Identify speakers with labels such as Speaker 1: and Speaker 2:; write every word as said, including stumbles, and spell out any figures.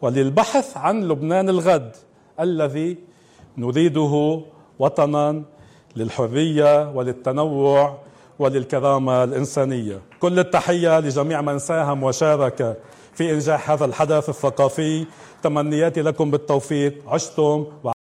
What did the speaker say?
Speaker 1: وللبحث عن لبنان الغد الذي نريده وطنا للحرية وللتنوع وللكرامة الإنسانية. كل التحية لجميع من ساهم وشارك في إنجاح هذا الحدث الثقافي. تمنياتي لكم بالتوفيق. عشتم